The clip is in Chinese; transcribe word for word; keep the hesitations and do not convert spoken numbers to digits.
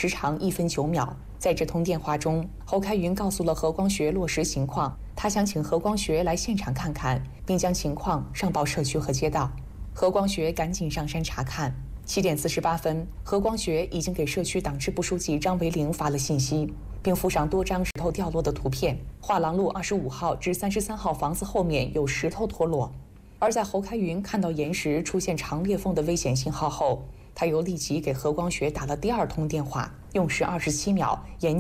时长一分九秒。在这通电话中，侯开云告诉了何光学落实情况，他想请何光学来现场看看，并将情况上报社区和街道。何光学赶紧上山查看。七点四十八分，何光学已经给社区党支部书记张维龄发了信息，并附上多张石头掉落的图片。画廊路二十五号至三十三号房子后面有石头脱落。而在侯开云看到岩石出现长裂缝的危险信号后，他又立即给何光学打了第二通电话，用时二十七秒，岩